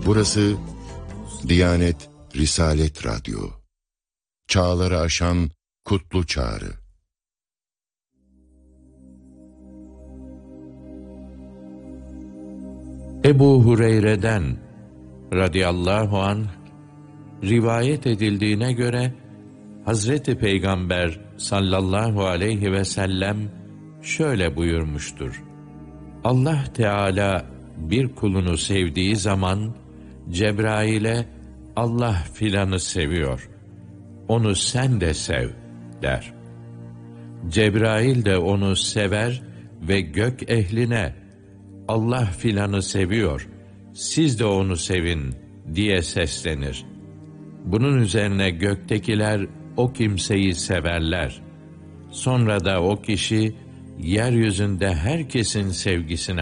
Burası Diyanet Risalet Radyo. Çağları aşan kutlu çağrı. Ebu Hureyre'den radıyallahu anh rivayet edildiğine göre Hazreti Peygamber sallallahu aleyhi ve sellem şöyle buyurmuştur: Allah Teala bir kulunu sevdiği zaman Cebrail'e Allah filanı seviyor, onu sen de sev der. Cebrail de onu sever ve gök ehline Allah filanı seviyor, siz de onu sevin diye seslenir. Bunun üzerine göktekiler o kimseyi severler. Sonra da o kişi yeryüzünde herkesin sevgisine